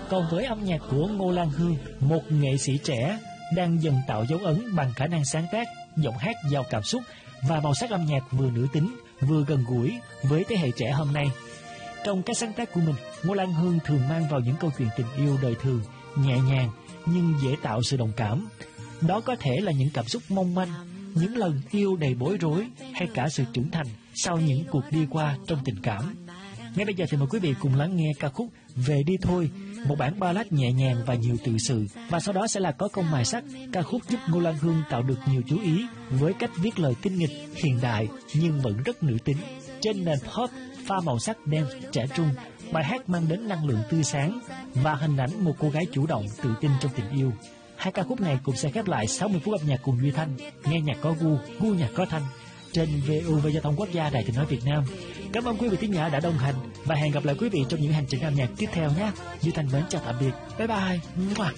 Còn với âm nhạc của Ngô Lan Hương, một nghệ sĩ trẻ đang dần tạo dấu ấn bằng khả năng sáng tác, giọng hát giàu cảm xúc và màu sắc âm nhạc vừa nữ tính, vừa gần gũi với thế hệ trẻ hôm nay. Trong các sáng tác của mình, Ngô Lan Hương thường mang vào những câu chuyện tình yêu đời thường, nhẹ nhàng nhưng dễ tạo sự đồng cảm. Đó có thể là những cảm xúc mong manh, những lần yêu đầy bối rối hay cả sự trưởng thành sau những cuộc đi qua trong tình cảm. Ngay bây giờ thì mời quý vị cùng lắng nghe ca khúc Về Đi Thôi, một bản ballad nhẹ nhàng và nhiều tự sự. Và sau đó sẽ là Có Công Mài Sắt, ca khúc giúp Ngô Lan Hương tạo được nhiều chú ý với cách viết lời tinh nghịch, hiện đại nhưng vẫn rất nữ tính. Trên nền pop pha màu sắc dance trẻ trung, bài hát mang đến năng lượng tươi sáng và hình ảnh một cô gái chủ động, tự tin trong tình yêu. Hai ca khúc này cũng sẽ khép lại 60 phút âm nhạc cùng Duy Thanh, nghe nhạc có gu, gu nhạc có thanh, trên VOV Giao thông Quốc gia Đài Tiếng nói Việt Nam. Cảm ơn quý vị thính giả đã đồng hành và hẹn gặp lại quý vị trong những hành trình âm nhạc tiếp theo nhé. Duy Thanh mến chào tạm biệt. Bye bye.